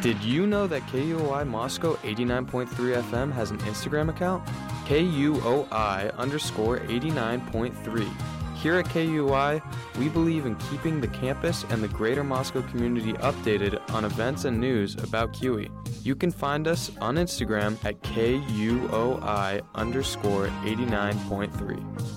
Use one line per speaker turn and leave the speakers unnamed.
Did you know that KUOI Moscow 89.3 FM has an Instagram account? KUOI_89.3. Here at KUOI, we believe in keeping the campus and the greater Moscow community updated on events and news about QE. You can find us on Instagram at KUOI_89.3.